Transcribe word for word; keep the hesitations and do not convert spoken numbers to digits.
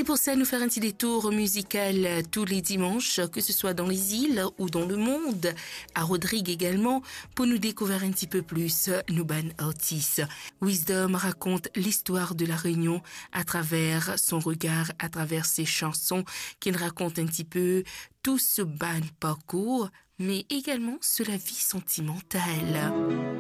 pour ça, nous faire un petit détour musical tous les dimanches, que ce soit dans les îles ou dans le monde, à Rodrigue également, pour nous découvrir un petit peu plus Nuban Ortiz. Wisdom raconte l'histoire de la Réunion à travers son regard, à travers ses chansons, qu'il raconte un petit peu tout ce ban parcours, mais également sur la vie sentimentale.